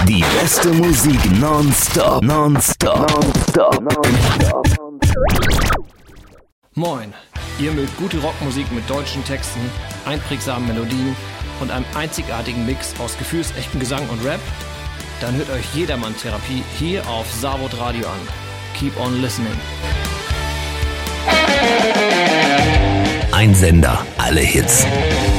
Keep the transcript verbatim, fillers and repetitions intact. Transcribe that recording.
Die beste Musik nonstop, nonstop, nonstop, nonstop. Moin, ihr mögt gute Rockmusik mit deutschen Texten, einprägsamen Melodien und einem einzigartigen Mix aus gefühlsechten Gesang und Rap? Dann hört euch Jedermann-Therapie hier auf Savod Radio an. Keep on listening. Ein Sender, alle Hits.